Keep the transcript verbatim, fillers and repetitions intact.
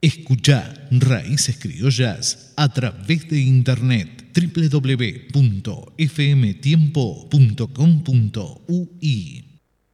Escucha Raíces Criollas a través de internet doble u doble u doble u punto f m tiempo punto com punto u i.